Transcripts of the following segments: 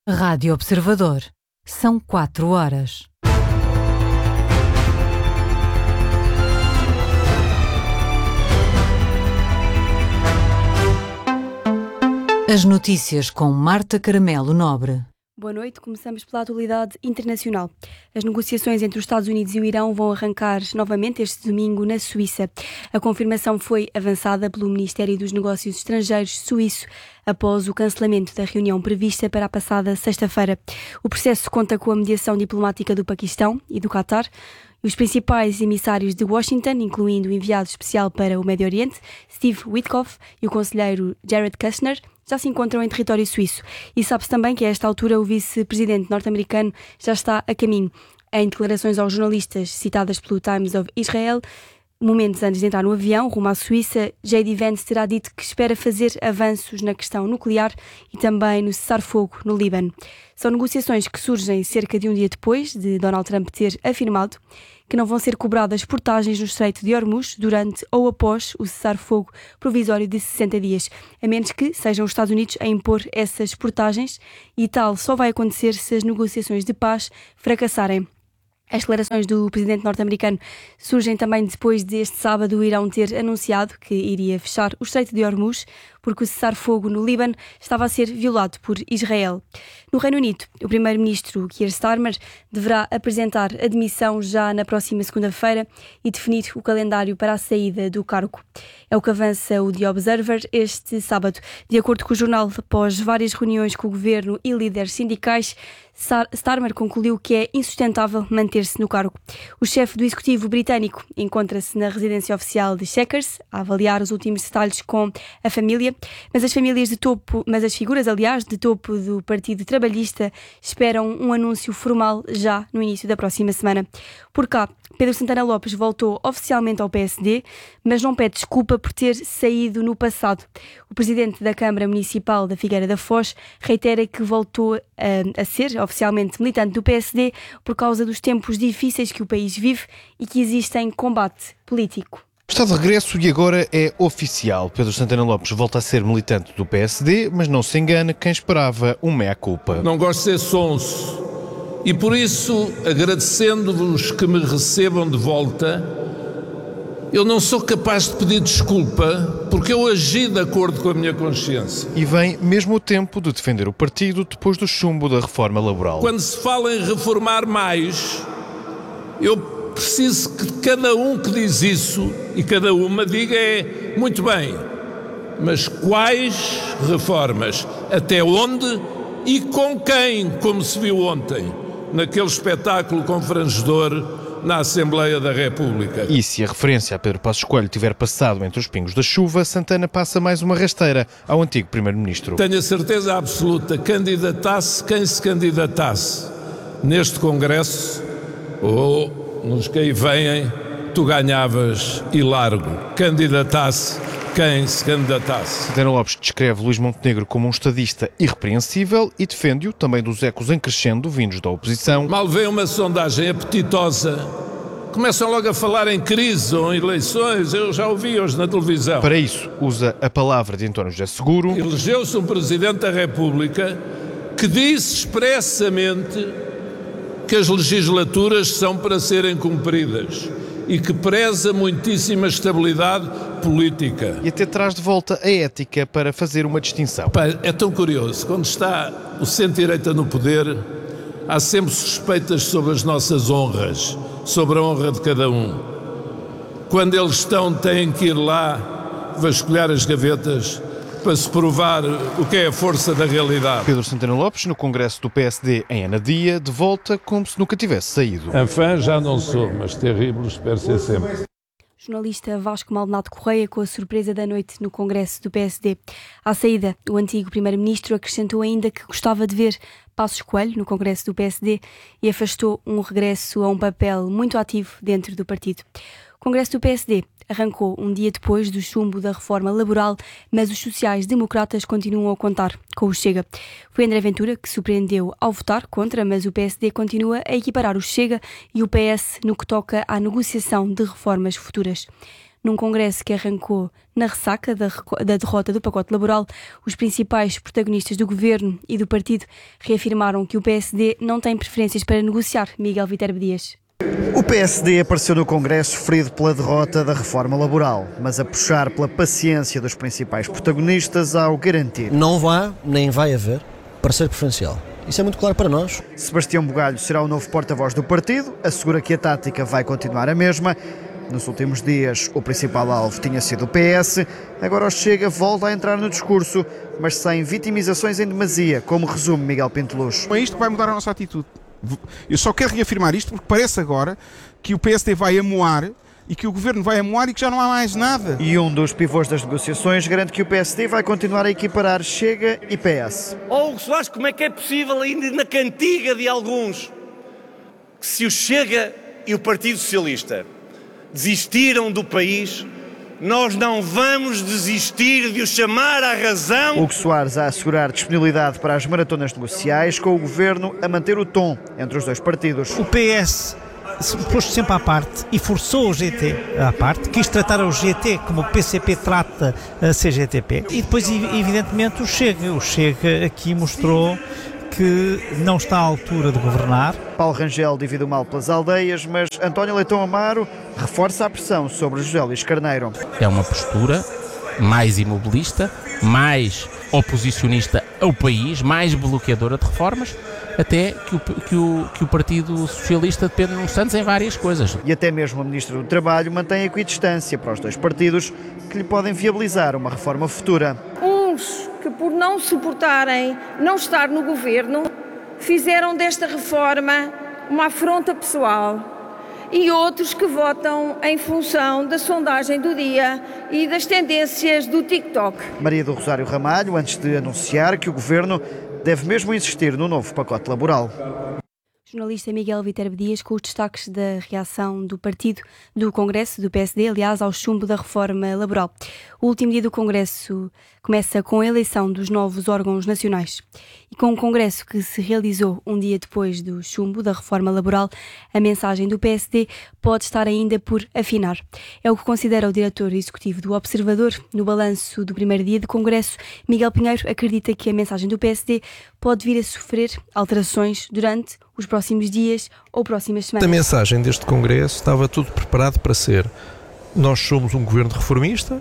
Rádio Observador. São 4 horas. As notícias com Marta Caramelo Nobre. Boa noite, começamos pela atualidade internacional. As negociações entre os Estados Unidos e o Irão vão arrancar novamente este domingo na Suíça. A confirmação foi avançada pelo Ministério dos Negócios Estrangeiros suíço após o cancelamento da reunião prevista para a passada sexta-feira. O processo conta com a mediação diplomática do Paquistão e do Qatar. Os principais emissários de Washington, incluindo o enviado especial para o Médio Oriente, Steve Witkoff, e o conselheiro Jared Kushner, já se encontram em território suíço. E sabe-se também que a esta altura o vice-presidente norte-americano já está a caminho. Em declarações aos jornalistas citadas pelo Times of Israel, momentos antes de entrar no avião rumo à Suíça, J.D. Vance terá dito que espera fazer avanços na questão nuclear e também no cessar-fogo no Líbano. São negociações que surgem cerca de um dia depois de Donald Trump ter afirmado que não vão ser cobradas portagens no Estreito de Hormuz durante ou após o cessar-fogo provisório de 60 dias, a menos que sejam os Estados Unidos a impor essas portagens, e tal só vai acontecer se as negociações de paz fracassarem. As declarações do presidente norte-americano surgem também depois deste sábado o Irão ter anunciado que iria fechar o Estreito de Hormuz porque o cessar-fogo no Líbano estava a ser violado por Israel. No Reino Unido, o primeiro-ministro Keir Starmer deverá apresentar a demissão já na próxima segunda-feira e definir o calendário para a saída do cargo. É o que avança o The Observer este sábado. De acordo com o jornal, após várias reuniões com o governo e líderes sindicais, Starmer concluiu que é insustentável manter-se no cargo. O chefe do executivo britânico encontra-se na residência oficial de Chequers a avaliar os últimos detalhes com a família, mas as figuras de topo do Partido Trabalhista esperam um anúncio formal já no início da próxima semana. Por cá, Pedro Santana Lopes voltou oficialmente ao PSD, mas não pede desculpa por ter saído no passado. O presidente da Câmara Municipal da Figueira da Foz reitera que voltou a ser oficialmente militante do PSD por causa dos tempos difíceis que o país vive e que existem combate político. Está de regresso e agora é oficial. Pedro Santana Lopes volta a ser militante do PSD, mas não se engana quem esperava um meia-culpa. Não gosto de ser sonso e por isso, agradecendo-vos que me recebam de volta, eu não sou capaz de pedir desculpa porque eu agi de acordo com a minha consciência. E vem mesmo o tempo de defender o partido depois do chumbo da reforma laboral. Quando se fala em reformar mais, eu preciso que cada um que diz isso e cada uma diga muito bem, mas quais reformas, até onde e com quem, como se viu ontem, naquele espetáculo confrangedor na Assembleia da República. E se a referência a Pedro Passos Coelho tiver passado entre os pingos da chuva, Santana passa mais uma rasteira ao antigo Primeiro-Ministro. Tenho a certeza absoluta, candidatasse quem se candidatasse neste Congresso ou nos que aí vêm, tu ganhavas e largo. Candidatasse quem se candidatasse. Santana Lopes descreve Luís Montenegro como um estadista irrepreensível e defende-o também dos ecos em crescendo vindos da oposição. Mal vem uma sondagem apetitosa, começam logo a falar em crise ou em eleições, eu já ouvi hoje na televisão. Para isso, usa a palavra de António José Seguro. Elegeu-se um Presidente da República que disse expressamente que as legislaturas são para serem cumpridas e que preza muitíssima estabilidade política. E até traz de volta a ética para fazer uma distinção. É tão curioso, quando está o centro-direita no poder, há sempre suspeitas sobre as nossas honras, sobre a honra de cada um. Quando eles estão, têm que ir lá vasculhar as gavetas para se provar o que é a força da realidade. Pedro Santana Lopes, no Congresso do PSD em Anadia, de volta como se nunca tivesse saído. Enfim, já não sou, mas terrível espero ser sempre. Jornalista Vasco Maldonado Correia com a surpresa da noite no Congresso do PSD. À saída, o antigo primeiro-ministro acrescentou ainda que gostava de ver Passos Coelho no Congresso do PSD e afastou um regresso a um papel muito ativo dentro do partido. O Congresso do PSD arrancou um dia depois do chumbo da reforma laboral, mas os sociais-democratas continuam a contar com o Chega. Foi André Ventura que surpreendeu ao votar contra, mas o PSD continua a equiparar o Chega e o PS no que toca à negociação de reformas futuras. Num congresso que arrancou na ressaca da derrota do pacote laboral, os principais protagonistas do governo e do partido reafirmaram que o PSD não tem preferências para negociar. Miguel Viterbo Dias. O PSD apareceu no Congresso ferido pela derrota da reforma laboral, mas a puxar pela paciência dos principais protagonistas ao garantir. Não há, nem vai haver, parceiro preferencial. Isso é muito claro para nós. Sebastião Bugalho será o novo porta-voz do partido, assegura que a tática vai continuar a mesma. Nos últimos dias, o principal alvo tinha sido o PS, agora o Chega volta a entrar no discurso, mas sem vitimizações em demasia, como resume Miguel Pinteluz. É isto que vai mudar a nossa atitude. Eu só quero reafirmar isto porque parece agora que o PSD vai amoar e que o Governo vai amoar e que já não há mais nada. E um dos pivôs das negociações garante que o PSD vai continuar a equiparar Chega e PS. Hugo Soares, como é que é possível ainda na cantiga de alguns que se o Chega e o Partido Socialista desistiram do país, nós não vamos desistir de o chamar à razão. Hugo Soares a assegurar disponibilidade para as maratonas negociais, com o Governo a manter o tom entre os dois partidos. O PS pôs-se sempre à parte e forçou o GT à parte, quis tratar o GT como o PCP trata a CGTP e depois, evidentemente, o Chega aqui mostrou que não está à altura de governar. Paulo Rangel divide o mal pelas aldeias, mas António Leitão Amaro reforça a pressão sobre José Luís Carneiro. É uma postura mais imobilista, mais oposicionista ao país, mais bloqueadora de reformas, até que o Partido Socialista depende de uns Santos em várias coisas. E até mesmo o Ministro do Trabalho mantém equidistância para os dois partidos que lhe podem viabilizar uma reforma futura. Uns que, por não suportarem não estar no governo, fizeram desta reforma uma afronta pessoal, e outros que votam em função da sondagem do dia e das tendências do TikTok. Maria do Rosário Ramalho, antes de anunciar que o Governo deve mesmo insistir no novo pacote laboral. Jornalista Miguel Viterbo Dias com os destaques da reação do partido, do Congresso, do PSD, aliás, ao chumbo da reforma laboral. O último dia do Congresso começa com a eleição dos novos órgãos nacionais. E com o Congresso que se realizou um dia depois do chumbo da reforma laboral, a mensagem do PSD pode estar ainda por afinar. É o que considera o diretor executivo do Observador. No balanço do primeiro dia de Congresso, Miguel Pinheiro acredita que a mensagem do PSD pode vir a sofrer alterações durante os próximos dias ou próximas semanas. A mensagem deste Congresso estava tudo preparado para ser: nós somos um governo reformista.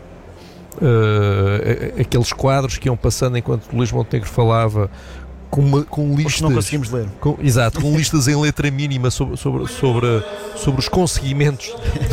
Aqueles quadros que iam passando enquanto Luís Montenegro falava com listas, não conseguimos ler. Exato, com listas em letra mínima sobre os conseguimentos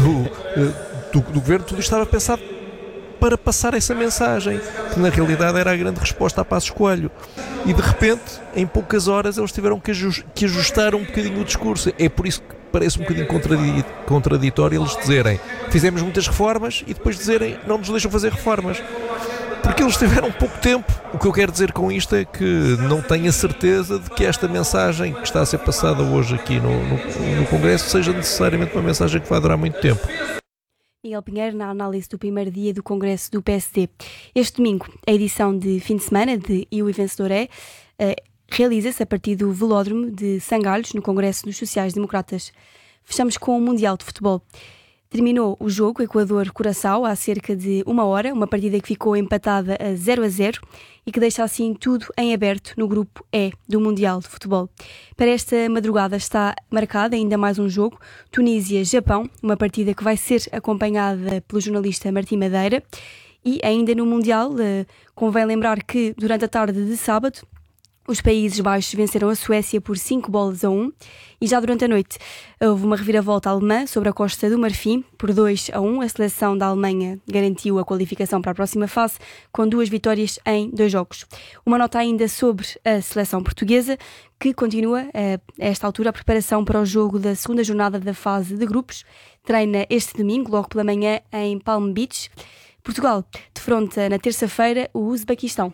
do governo, tudo estava pensado para passar essa mensagem, que na realidade era a grande resposta a Passos Coelho. E de repente, em poucas horas, eles tiveram que ajustar um bocadinho o discurso. É por isso que parece um bocadinho contraditório eles dizerem: fizemos muitas reformas, e depois dizerem: não nos deixam fazer reformas. Porque eles tiveram pouco tempo. O que eu quero dizer com isto é que não tenho a certeza de que esta mensagem que está a ser passada hoje aqui no Congresso seja necessariamente uma mensagem que vai durar muito tempo. Miguel Pinheiro, na análise do primeiro dia do Congresso do PSD. Este domingo, a edição de fim de semana de E o Vencedor é realiza-se a partir do Velódromo de Sangalhos, no Congresso dos Sociais-Democratas. Fechamos com o Mundial de Futebol. Terminou o jogo Equador-Curaçao há cerca de uma hora, uma partida que ficou empatada a 0-0 e que deixa assim tudo em aberto no grupo E do Mundial de Futebol. Para esta madrugada está marcado ainda mais um jogo, Tunísia-Japão, uma partida que vai ser acompanhada pelo jornalista Martim Madeira. E ainda no Mundial, convém lembrar que durante a tarde de sábado, os Países Baixos venceram a Suécia por 5-1 e já durante a noite houve uma reviravolta alemã sobre a Costa do Marfim por 2-1. A seleção da Alemanha garantiu a qualificação para a próxima fase com 2 vitórias em 2 jogos. Uma nota ainda sobre a seleção portuguesa, que continua a esta altura a preparação para o jogo da segunda jornada da fase de grupos. Treina este domingo, logo pela manhã, em Palm Beach. Portugal defronta na terça-feira o Uzbequistão.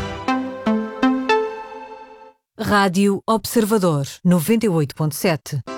Rádio Observador 98.7